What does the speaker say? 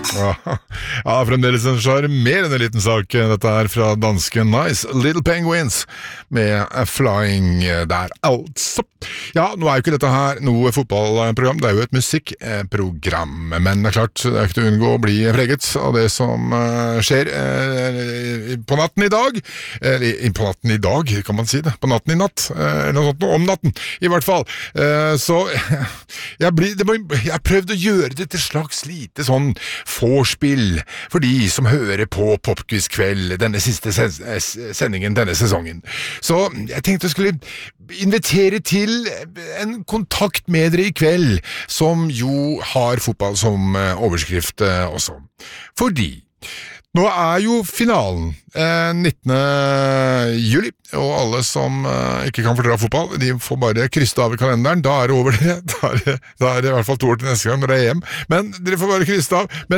Ja, ja, fremdeles en charmerende liten sak, dette her fra danske Nice Little Penguins, med Flying der, altså. Ja, nå er jo ikke dette her noe fotballprogram, det er jo et musikkprogram, men det er klart, det er ikke til å unngå å bli preget av det som skjer på natten i dag, eller på natten i dag, kan man si det, på natten i natt, eller noe sånt, om natten, i hvert fall. Så jeg prøvde å gjøre det til slags lite sånn vorspiel for de som hører på Popquiz kveld, denne siste sendingen denne sesongen. Så jeg tenkte jeg skulle invitere til en kontakt med dere i kveld, som jo har fotball som overskrift også. Fordi nå er jo finalen 19. juli, og alle som ikke kan fordra fotball, de får bare krysse av i kalenderen, da er det over det, da er det i hvert fall 2 år til neste gang når det er EM, men dere får bare krysse av. Men